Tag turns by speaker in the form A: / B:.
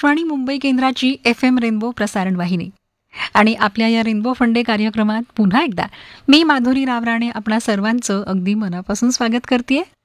A: आकाशवाणी मुंबई केंद्राची FM rainbow प्रसारण वाहिनी. आणि आपल्या या रेनबो फंडे कार्यक्रमात पुन्हा एकदा मी माधुरी रावराणे आपणा सर्वांचं अगदी मनापासून स्वागत करते.